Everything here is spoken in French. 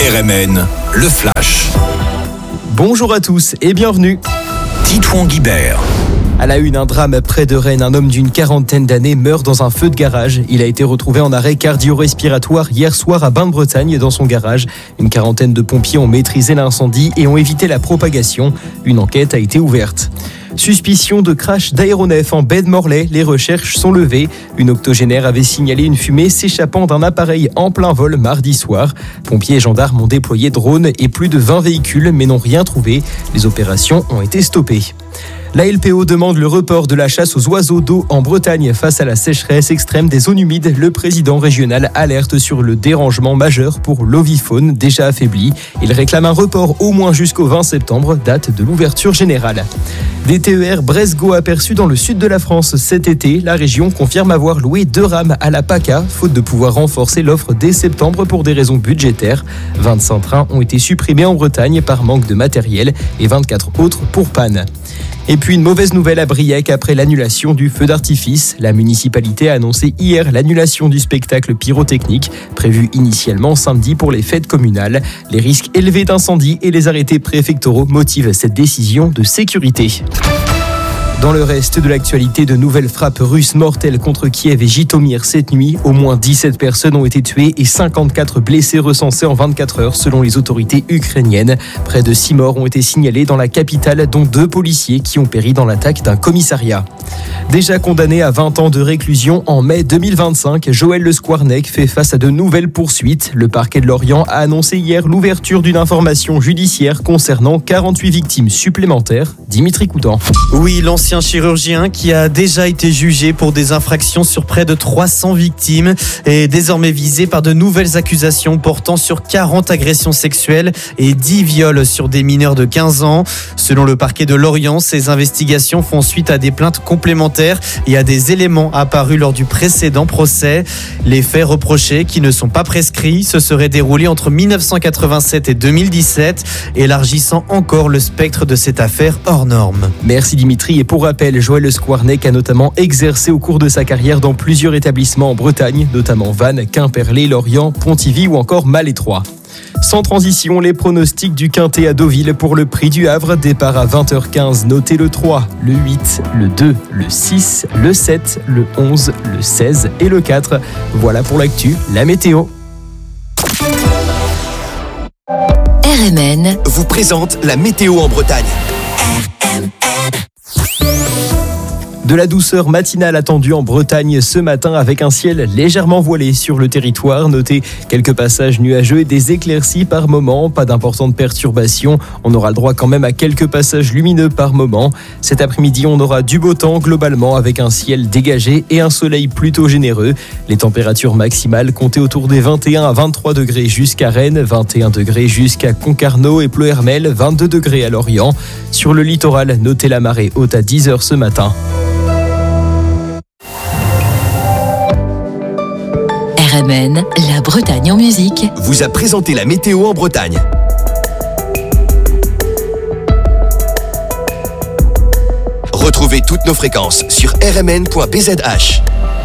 RMN, le Flash. Bonjour à tous et bienvenue. Titouan Guibert. À la une, un drame près de Rennes. Un homme d'une quarantaine d'années meurt dans un feu de garage. Il a été retrouvé en arrêt cardio-respiratoire hier soir à Bain-de-Bretagne dans son garage. Une quarantaine de pompiers ont maîtrisé l'incendie et ont évité la propagation. Une enquête a été ouverte. Suspicion de crash d'aéronef en baie de Morlaix, les recherches sont levées. Une octogénaire avait signalé une fumée s'échappant d'un appareil en plein vol mardi soir. Pompiers et gendarmes ont déployé drones et plus de 20 véhicules mais n'ont rien trouvé. Les opérations ont été stoppées. La LPO demande le report de la chasse aux oiseaux d'eau en Bretagne face à la sécheresse extrême des zones humides. Le président régional alerte sur le dérangement majeur pour l'ovifaune déjà affaiblie. Il réclame un report au moins jusqu'au 20 septembre, date de l'ouverture générale. Des TER Brest-Go aperçus dans le sud de la France cet été. La région confirme avoir loué 2 rames à la PACA, faute de pouvoir renforcer l'offre dès septembre pour des raisons budgétaires. 25 trains ont été supprimés en Bretagne par manque de matériel et 24 autres pour panne. Et puis une mauvaise nouvelle à Briec après l'annulation du feu d'artifice. La municipalité a annoncé hier l'annulation du spectacle pyrotechnique, prévu initialement samedi pour les fêtes communales. Les risques élevés d'incendie et les arrêtés préfectoraux motivent cette décision de sécurité. Dans le reste de l'actualité, de nouvelles frappes russes mortelles contre Kiev et Jytomyr cette nuit. Au moins 17 personnes ont été tuées et 54 blessés recensés en 24 heures selon les autorités ukrainiennes. Près de 6 morts ont été signalés dans la capitale, dont 2 policiers qui ont péri dans l'attaque d'un commissariat. Déjà condamné à 20 ans de réclusion en mai 2025, Joël Le Squarnec fait face à de nouvelles poursuites. Le parquet de Lorient a annoncé hier l'ouverture d'une information judiciaire concernant 48 victimes supplémentaires. Dimitri Coutan. Oui, l'ancien chirurgien qui a déjà été jugé pour des infractions sur près de 300 victimes est désormais visé par de nouvelles accusations portant sur 40 agressions sexuelles et 10 viols sur des mineurs de 15 ans. Selon le parquet de Lorient, ces investigations font suite à des plaintes complémentaires et à des éléments apparus lors du précédent procès. Les faits reprochés, qui ne sont pas prescrits, se seraient déroulés entre 1987 et 2017, élargissant encore le spectre de cette affaire hors norme. Merci Dimitri. Et pour rappel, Joël Le Squarnec a notamment exercé au cours de sa carrière dans plusieurs établissements en Bretagne, notamment Vannes, Quimperlé, Lorient, Pontivy ou encore Malétroit. Sans transition, les pronostics du Quintet à Deauville pour le Prix du Havre. Départ à 20h15, notez le 3, le 8, le 2, le 6, le 7, le 11, le 16 et le 4. Voilà pour l'actu, la météo. RMN vous présente la météo en Bretagne. De la douceur matinale attendue en Bretagne ce matin avec un ciel légèrement voilé sur le territoire. Notez quelques passages nuageux et des éclaircies par moment. Pas d'importantes perturbations. On aura le droit quand même à quelques passages lumineux par moment. Cet après-midi, on aura du beau temps globalement avec un ciel dégagé et un soleil plutôt généreux. Les températures maximales comptez autour des 21 à 23 degrés jusqu'à Rennes, 21 degrés jusqu'à Concarneau et Pleuhermel, 22 degrés à Lorient. Sur le littoral, notez la marée haute à 10h ce matin. RMN, la Bretagne en musique, vous a présenté la météo en Bretagne. Retrouvez toutes nos fréquences sur rmn.bzh.